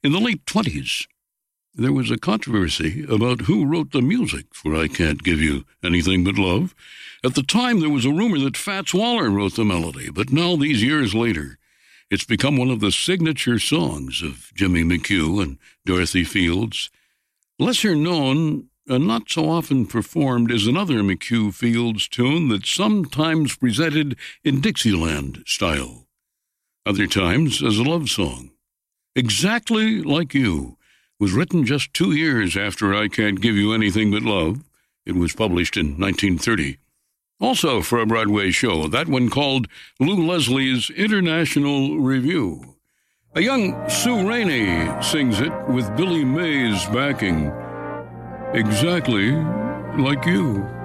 In the late 20s, there was a controversy about who wrote the music for I Can't Give You Anything But Love. At the time, there was a rumor that Fats Waller wrote the melody, but now, these years later, it's become one of the signature songs of Jimmy McHugh and Dorothy Fields. Lesser known and not so often performed is another McHugh Fields tune that's sometimes presented in Dixieland style, other times as a love song. Exactly Like You was written just 2 years after I Can't Give You Anything But Love. It was published in 1930. Also for a Broadway show, that one called Lou Leslie's International Review. A young Sue Rainey sings it with Billy Mays backing. Exactly Like You.